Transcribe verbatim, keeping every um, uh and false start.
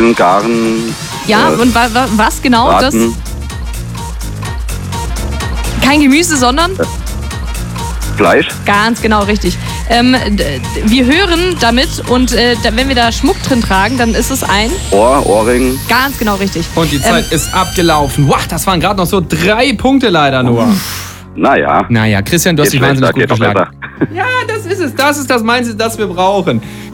Grillen, Garen. Ja, äh, und wa wa was genau? Braten. Das? Kein Gemüse, sondern? Fleisch. Ganz genau, richtig. Ähm, wir hören damit und äh, da, wenn wir da Schmuck drin tragen, dann ist es ein... Ohr, Ohrring. Ganz genau, richtig. Und die Zeit ähm, ist abgelaufen. Wow, das waren gerade noch so drei Punkte leider nur. Naja. Naja, Christian, du hast Geht dich wahnsinnig schlechter, gut geht doch geschlagen. Ja, das ist es. Das ist das Mindset, das wir brauchen.